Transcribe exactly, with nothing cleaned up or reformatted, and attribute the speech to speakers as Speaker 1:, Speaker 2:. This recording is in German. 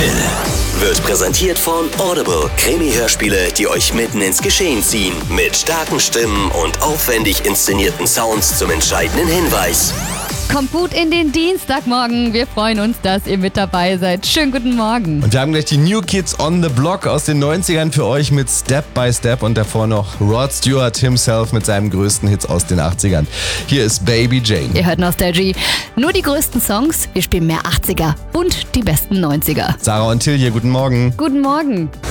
Speaker 1: Wird präsentiert von Audible. Krimi-Hörspiele, die euch mitten ins Geschehen ziehen. Mit starken Stimmen und aufwendig inszenierten Sounds zum entscheidenden Hinweis.
Speaker 2: Kommt gut in den Dienstagmorgen. Wir freuen uns, dass ihr mit dabei seid. Schönen guten Morgen.
Speaker 3: Und wir haben gleich die New Kids on the Block aus den neunzigern für euch mit Step by Step und davor noch Rod Stewart himself mit seinen größten Hits aus den achtzigern. Hier ist Baby Jane.
Speaker 2: Ihr hört Nostalgie. Nur die größten Songs. Wir spielen mehr achtziger und die besten neunziger.
Speaker 3: Sarah und Till hier, guten Morgen.
Speaker 2: Guten Morgen.